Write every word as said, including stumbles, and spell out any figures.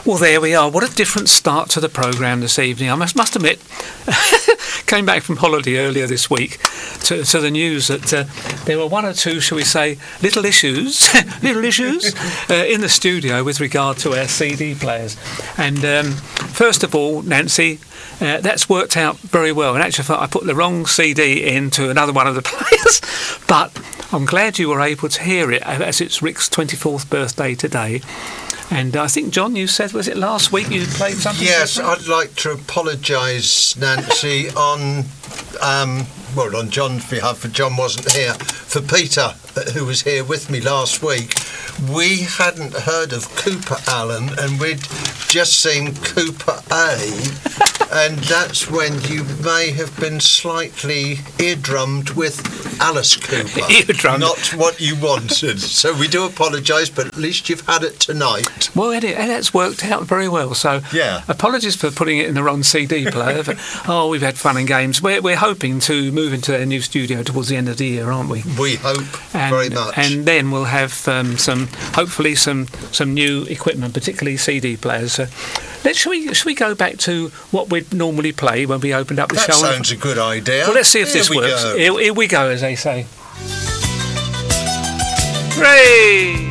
Well, there we are. What a different start to the programme this evening. I must, must admit, came back from holiday earlier this week to, to the news that uh, there were one or two, shall we say, little issues, little issues uh, in the studio with regard to our C D players. And um, first of all, Nancy, uh, that's worked out very well. In actual fact, I put the wrong C D into another one of the players, but I'm glad you were able to hear it, as it's Rick's twenty-fourth birthday today. And I think, John, you said, was it last week you played something? Yes, I'd like to apologise, Nancy, on, um, well, on John's behalf, for John wasn't here, for Peter, who was here with me last week. We hadn't heard of Cooper Allen, and we'd just seen Cooper A, and that's when you may have been slightly eardrummed with Alice Cooper. Eardrummed. Not what you wanted. So we do apologise, but at least you've had it tonight. Well, Eddie, that's worked out very well. So, yeah. Apologies for putting it in the wrong C D player. But, oh, we've had fun and games. We're, we're hoping to move into a new studio towards the end of the year, aren't we? We hope and, very much. And then we'll have um, some, hopefully, some some new equipment, particularly C D players. So, let's shall we shall we go back to what we'd normally play when we opened up the that show? That sounds a good idea. Well, let's see if here this we works. Go. Here, here we go, as they say. Hooray!